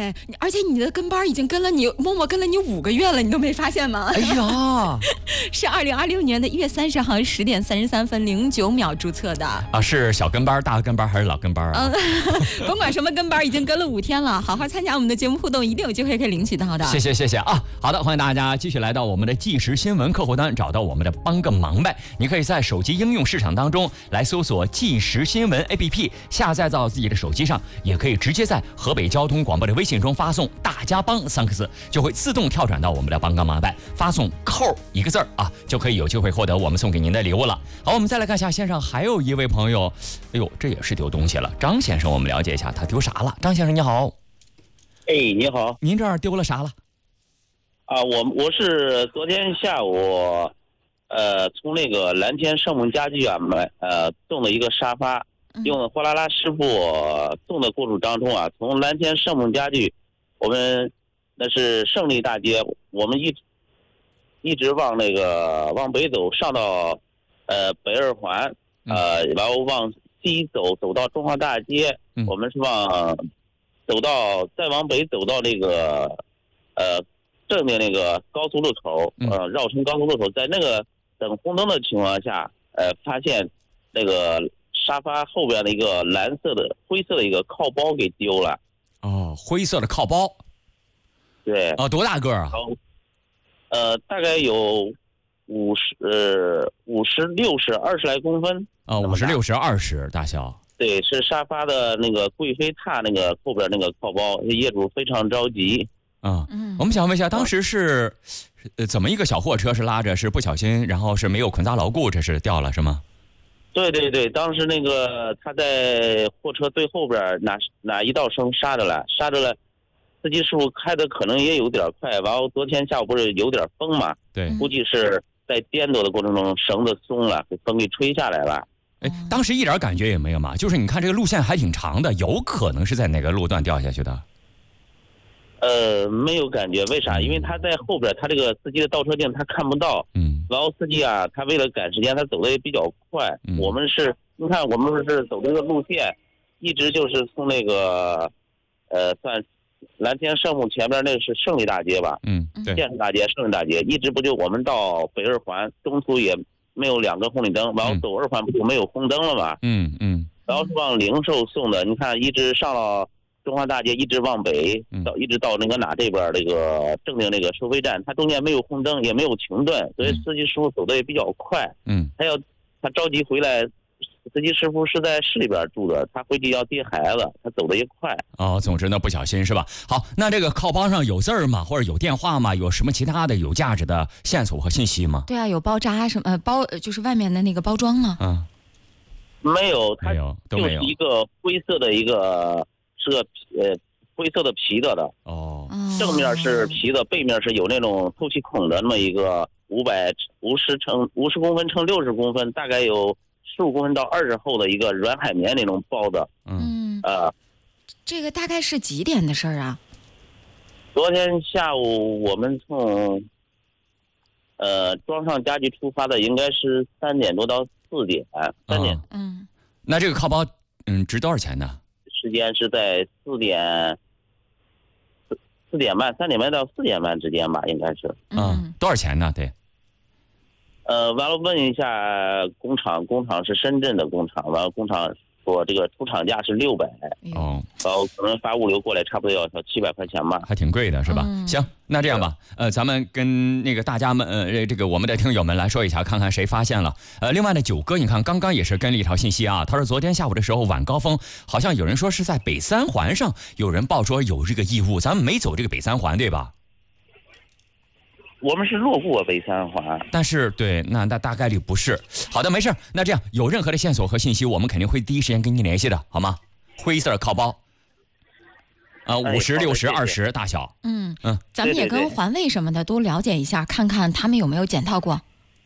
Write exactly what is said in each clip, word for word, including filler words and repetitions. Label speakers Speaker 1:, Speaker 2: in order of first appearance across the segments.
Speaker 1: 对，而且你的跟班已经跟了你默默跟了你五个月了，你都没发现吗？
Speaker 2: 哎呀，
Speaker 1: 是二零二六年的一月三十号十点三十三分零九秒注册的
Speaker 2: 啊，是小跟班、大跟班还是老跟班啊？
Speaker 1: 嗯，甭管什么跟班，已经跟了五天了，好好参加我们的节目互动，一定有机会可以领取到的。
Speaker 2: 谢谢谢谢啊！好的，欢迎大家继续来到我们的即时新闻客户端，找到我们的帮个忙呗。你可以在手机应用市场当中来搜索即时新闻 A P P， 下载到自己的手机上，也可以直接在河北交通广播的微信中发送大家帮三个字，就会自动跳转到我们的帮个忙呗，发送扣一个字儿啊，就可以有机会获得我们送给您的礼物了。好，我们再来看一下线上还有一位朋友，哎呦，这也是丢东西了。张先生，我们了解一下他丢啥了。张先生你好。
Speaker 3: 哎，你好，
Speaker 2: 您这儿丢了啥了？
Speaker 3: 啊，我我是昨天下午，呃，从那个蓝天盛梦家具啊买呃送的一个沙发，用货拉拉师傅送的过程当中啊，从蓝天盛梦家具，我们那是胜利大街，我们一一直往那个往北走，上到呃北二环，呃，然后往西走，走到中华大街，
Speaker 2: 嗯、
Speaker 3: 我们是往走到再往北走到那个呃。正面那个高速路口，呃，绕城高速路口，在那个等红灯的情况下，呃，发现那个沙发后边的一个蓝色的、灰色的一个靠包给丢了。
Speaker 2: 哦，灰色的靠包。
Speaker 3: 对。
Speaker 2: 哦，多大个啊？
Speaker 3: 呃，大概有五十、呃五十、六十、二十来公分。
Speaker 2: 哦，五十、六十、二十大小。
Speaker 3: 对，是沙发的那个贵妃榻那个后边那个靠包，业主非常着急。
Speaker 2: 啊、嗯，我们想问一下，当时是，呃，怎么一个小货车是拉着，是不小心，然后是没有捆扎牢固，这是掉了是吗？
Speaker 3: 对对对，当时那个他在货车最后边哪哪一道绳刹着了，刹着了，司机师傅开的可能也有点快，然后昨天下午不是有点风嘛，
Speaker 2: 对，
Speaker 3: 估计是在颠簸的过程中绳子松了，给风给吹下来了。
Speaker 2: 哎，当时一点感觉也没有嘛，就是你看这个路线还挺长的，有可能是在哪个路段掉下去的？
Speaker 3: 呃，没有感觉，为啥？因为他在后边，他这个司机的倒车镜他看不到，
Speaker 2: 嗯，
Speaker 3: 然后司机啊，他为了赶时间，他走的也比较快。嗯、我们是，你看我们是走这个路线，一直就是从那个，呃，算蓝天盛梦前边那是胜利大街吧？
Speaker 2: 嗯，对，
Speaker 3: 建设大街、胜利大街，一直不就我们到北二环，中途也没有两个红绿灯，然后走二环不就没有红灯了嘛？
Speaker 2: 嗯嗯，
Speaker 3: 然后是往零售送的，你看一直上了。中华大街一直往北到，一直到那个哪这边那个正定那个收费站，它中间没有红灯，也没有停顿，所以司机师傅走的也比较快。嗯，他要他着急回来，司机师傅是在市里边住的，他回去要接孩子，他走的也快。
Speaker 2: 哦，总之呢不小心是吧？好，那这个靠包上有字儿吗？或者有电话吗？有什么其他的有价值的线索和信息吗？
Speaker 1: 对啊，有包扎什么呃包就是外面的那个包装吗？
Speaker 2: 嗯，
Speaker 3: 没有，它
Speaker 2: 没有，都没有，
Speaker 3: 就是一个灰色的一个。是个呃灰色的皮的的
Speaker 2: 哦，
Speaker 3: 正面是皮的，背面是有那种透气孔的那么一个五百五十乘五十公分乘六十公分，大概有十五公分到二十厚的一个软海绵那种包的。
Speaker 1: 嗯
Speaker 3: 呃，
Speaker 1: 这个大概是几点的事儿啊？
Speaker 3: 昨天下午我们从呃装上家具出发的，应该是三点多到四点，三点。
Speaker 1: 嗯，
Speaker 2: 那这个靠包嗯值多少钱呢？
Speaker 3: 时间是在四点四四点半，三点半到四点半之间吧，应该是。
Speaker 2: 嗯，多少钱呢？对。
Speaker 3: 呃，完了问一下工厂，工厂是深圳的工厂，完了工厂说这个出厂价是六百。
Speaker 2: 哦。
Speaker 3: 然后可能发物流过来，差不多要要七百块钱吧。
Speaker 2: 还挺贵的是吧？嗯、行，那这样吧，呃，咱们跟那个大家们，呃，这个我们的听友们来说一下，看看谁发现了。呃，另外呢，九哥，你看刚刚也是跟了一条信息啊，他说昨天下午的时候晚高峰，好像有人说是在北三环上，有人报说有这个异物，咱们没走这个北三环对吧？
Speaker 3: 我们是路过北三环，
Speaker 2: 但是对，那那大概率不是。好的，没事。那这样有任何的线索和信息，我们肯定会第一时间跟您联系的，好吗？灰色靠包。啊，五十、六十、二十大小，
Speaker 1: 嗯嗯，咱们也跟环卫什么的都了解一下，看看他们有没有捡到过。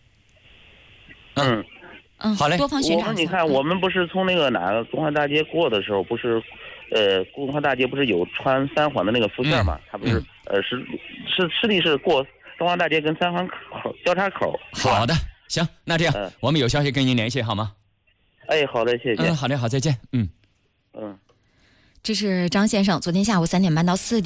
Speaker 2: 嗯
Speaker 1: 嗯，
Speaker 2: 好嘞。
Speaker 1: 多方寻找。
Speaker 3: 我们你看，我们不是从那个哪个中华大街过的时候，不是，呃，中华大街不是有穿三环的那个附件嘛？
Speaker 2: 嗯、
Speaker 3: 它不是，呃，是是是的是过中华大街跟三环口交叉口。
Speaker 2: 好的，行，那这样、嗯、我们有消息跟您联系好吗？
Speaker 3: 哎，好的，谢谢。
Speaker 2: 嗯，好的，好，再见。嗯
Speaker 3: 嗯。
Speaker 1: 这是张先生昨天下午三点半到四点。